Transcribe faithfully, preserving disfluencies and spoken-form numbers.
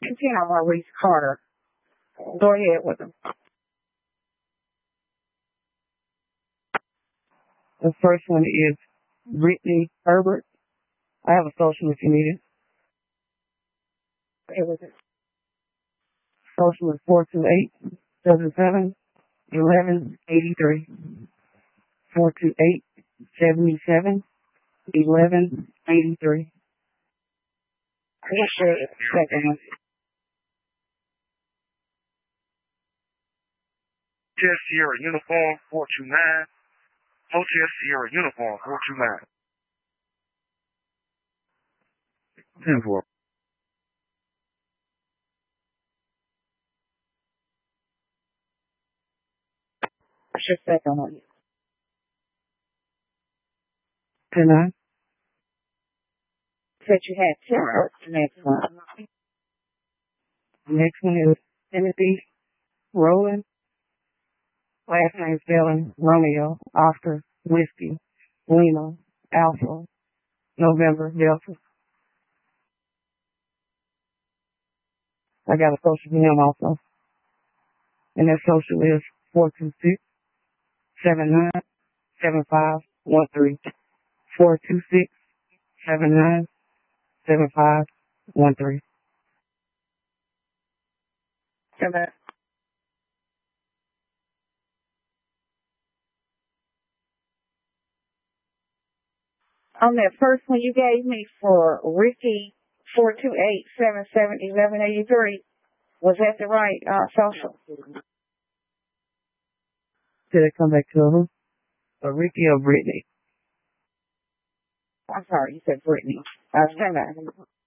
Continue on Maurice Carter. Go ahead with them. The first one is Brittany Herbert. I have a social if you need it. It was it. Social is four two eight, seven seven, eleven eighty-three. four two eight, seven seven, eleven eighty-three. Yes, sir. Second one. Hotel Sierra Uniform four two nine. Hotel Sierra Uniform four two nine. ten four. What's your second one? ten nine. Said you had ten. What's the next one? The next one is Timothy Rowland. Last name spelling Romeo, Oscar, Whiskey, Lima, Alpha, November, Delta. I got a social for him also. And that social is four two six, seven nine, seven five one three. four two six, seven nine, seven five one three. Seven. On that first one you gave me for Ricky, four two eight, seven seven, eleven eighty-three, was that the right uh, social? Did it come back to who? A Ricky or Brittany? I'm sorry, you said Brittany. Uh, stand back.